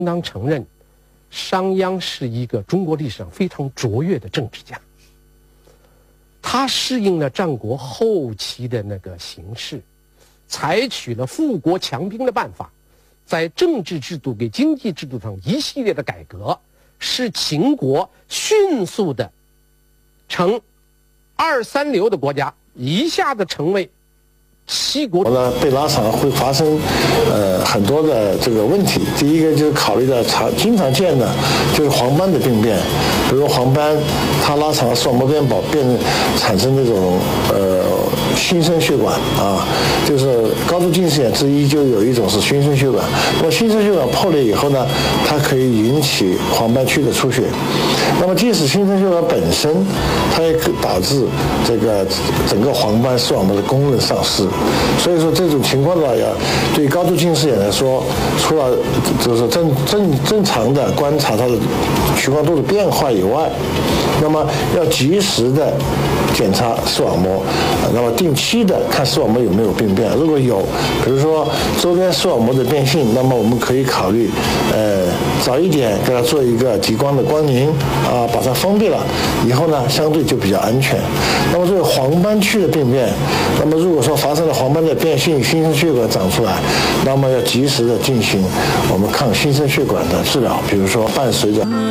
当承认，商鞅是一个中国历史上非常卓越的政治家。他适应了战国后期的那个形势，采取了富国强兵的办法，在政治制度跟经济制度上一系列的改革，使秦国迅速的从二三流的国家一下子成为七国呢被拉长会发生很多的这个问题。第一个就是考虑到经常见的就是黄斑的病变，比如黄斑它拉长了视网膜变保产生这种新生血管啊，就是高度近视眼之一就有一种是新生血管。那么新生血管破裂以后呢，它可以引起黄斑区的出血。那么即使新生血管本身，它也可导致这个整个黄斑视网膜的功能丧失。所以说这种情况呢，要对高度近视眼来说，除了就是正常的观察它的屈光度的变化以外，那么要及时的检查视网膜，那么定期的看视网膜有没有病变。如果有，比如说周边视网膜的变性，那么我们可以考虑早一点给它做一个极光的光凝啊，把它封闭了以后呢，相对就比较安全。那么这个黄斑区的病变，那么如果说发生了黄斑的变性，新生血管长出来，那么要及时的进行我们抗新生血管的治疗，比如说伴随着